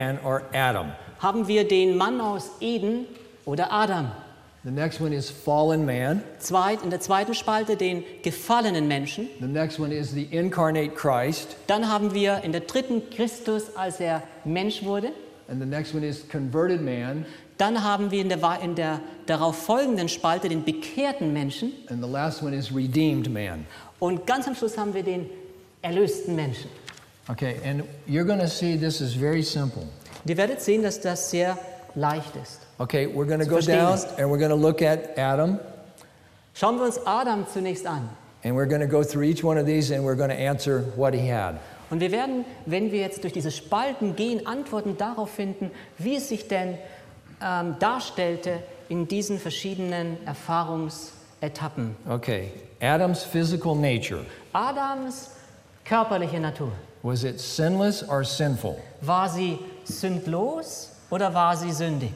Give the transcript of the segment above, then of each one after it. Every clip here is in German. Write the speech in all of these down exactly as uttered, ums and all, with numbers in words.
or Adam. Haben wir den Mann aus Eden oder Adam? The next one is fallen man. Zweit, in der zweiten Spalte den gefallenen Menschen. The next one is the incarnate Christ. Dann haben wir in der dritten Christus, als er Mensch wurde. And the next one is converted man. Dann haben wir in der, in der darauf folgenden Spalte den bekehrten Menschen. And the last one is redeemed man. Und ganz am Schluss haben wir den erlösten Menschen. Okay, and you're going to see this is very simple. Und ihr werdet sehen, dass das sehr leicht ist. Okay, we're going to Zu go verstehen down ist. and we're going to look at Adam. Schauen wir uns Adam zunächst an. And we're going to go through each one of these and we're going to answer what he had. Und wir werden, wenn wir jetzt durch diese Spalten gehen, Antworten darauf finden, wie es sich denn ähm, darstellte in diesen verschiedenen Erfahrungsetappen. Okay, Adam's physical nature. Adams körperliche Natur. Was it sinless or sinful? War sie sündlos oder war sie sündig?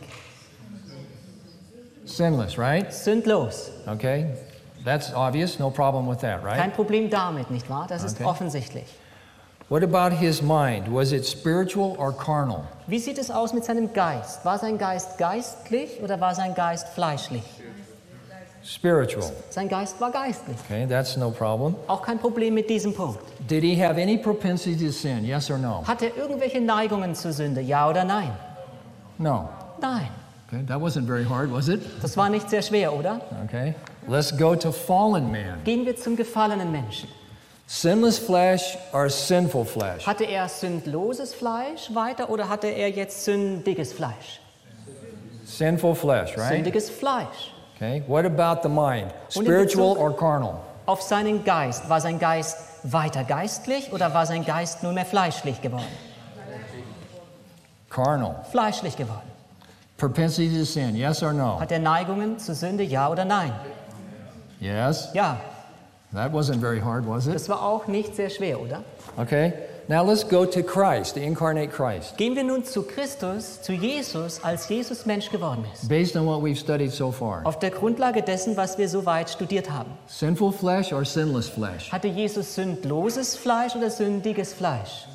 Sinless, right? Sündlos. Okay, that's obvious, no problem with that, right? Kein Problem damit, nicht wahr? Das ist Okay. offensichtlich. What about his mind? Was it spiritual or carnal? Wie sieht es aus mit seinem Geist? War sein Geist geistlich oder war sein Geist fleischlich? Spiritual. Sein Geist war geistlich. Okay, that's no problem. Auch kein Problem mit diesem Punkt. Did he have any propensity to sin? Yes or no? Hat er irgendwelche Neigungen zur Sünde? Ja oder nein? No. Nein. Okay, that wasn't very hard, was it? Das war nicht sehr schwer, oder? Okay. Let's go to fallen man. Gehen wir zum gefallenen Menschen. Sinless flesh or sinful flesh? Hatte er sündloses Fleisch weiter oder hatte er jetzt sündiges Fleisch? Sinful flesh, right? Sündiges Fleisch. Okay. What about the mind? Und in Spiritual Bezug- or carnal? Auf seinen Geist. War sein Geist weiter geistlich oder war sein Geist nur mehr fleischlich geworden? Carnal. Fleischlich geworden. Propensity to sin, yes or no? Hat er Neigungen zur Sünde? Ja oder nein? Yes. Ja. That wasn't very hard, was it? Das war auch nicht sehr schwer, oder? Okay. Now let's go to Christ, the incarnate Christ. Gehen wir nun zu Christus, zu Jesus, als Jesus Mensch geworden ist. Based on what we've studied so far. Auf der Grundlage dessen, was wir soweit studiert haben. Sinful flesh or sinless flesh? Hatte Jesus sündloses Fleisch oder sündiges Fleisch?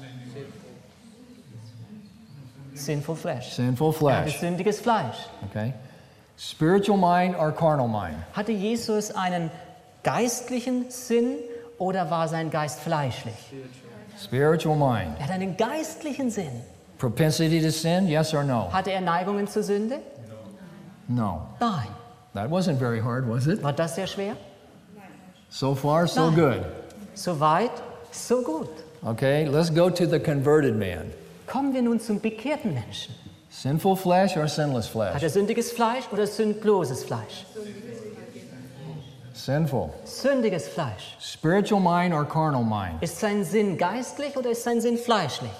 Sinful Flesh. Sinful Er hatte flesh. sündiges Fleisch. Okay. Spiritual mind or carnal mind? Hatte Jesus einen geistlichen Sinn oder war sein Geist fleischlich? Spiritual mind. Er hat einen geistlichen Sinn. Propensity to sin, yes or no? Hatte er Neigungen zur Sünde? No. Nein. That wasn't very hard, was it? War das sehr schwer? So far, so Nein. good. So weit, so gut. Okay, let's go to the converted man. Kommen wir nun zum bekehrten Menschen. Sinful flesh or sinless Hat flesh? er sündiges Fleisch oder sündloses Fleisch? Sinful. Sündiges Fleisch. Spiritual mind or carnal mind? Ist sein Sinn geistlich oder ist sein Sinn fleischlich?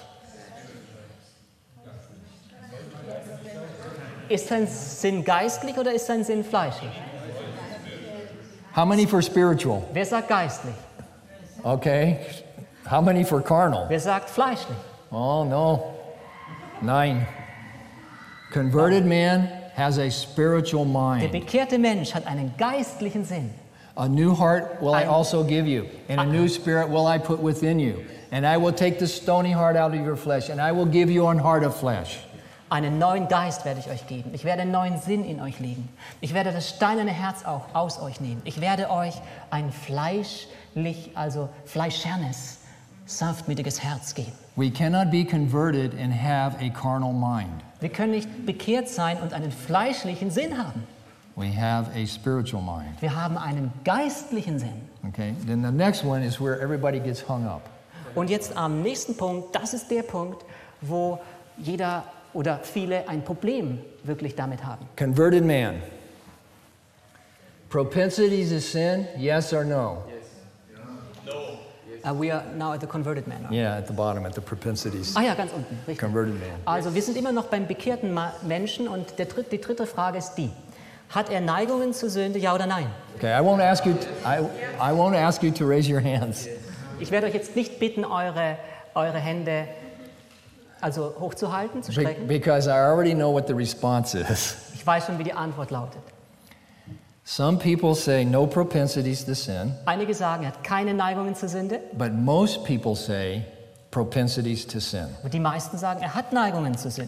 Ist sein Sinn geistlich oder ist sein Sinn fleischlich? How many for spiritual? Wer sagt geistlich? Okay. How many for carnal? Wer sagt fleischlich? Oh, no. Nine. Converted man has a spiritual Der mind. bekehrte Mensch hat einen geistlichen Sinn. A new heart will I Ein- also give you, and a new spirit will I put within you. And I will take the stony heart out of your flesh, and I will give you an heart of flesh. Einen neuen Geist werde ich euch geben. Ich werde einen neuen Sinn in euch legen. Ich werde das steinerne Herz auch aus euch nehmen. Ich werde euch ein fleischlich, also fleischernes, sanftmütiges Herz geben. We cannot be converted and have a carnal mind. Wir können nicht bekehrt sein und einen fleischlichen Sinn haben. We have a spiritual mind. Wir haben einen geistlichen Sinn. Okay, then the next one is where everybody gets hung up. Und jetzt am nächsten Punkt, das ist der Punkt, wo jeder oder viele ein Problem wirklich damit haben. Converted man. Propensity to sin, yes or no? Uh, we are now at the converted man. right? Yeah, at the bottom, at the propensities. Ah ja, ganz unten. Richtig. Converted man. Also wir sind immer noch beim bekehrten Ma- Menschen und der dritt, die dritte Frage ist die. Hat er Neigungen zur Sünde, ja oder nein? Okay, I won't ask you. I I won't ask you to raise your hands. Ich werde euch jetzt nicht bitten, eure, eure Hände also hochzuhalten, zu Be- strecken. because I already know what the response is. Ich weiß schon, wie die Antwort lautet. Some people say no propensities to sin, Einige sagen, er hat keine Neigungen zur Sünde, but most people say propensities to sin. Aber die meisten sagen, er hat Neigungen zu Sinn.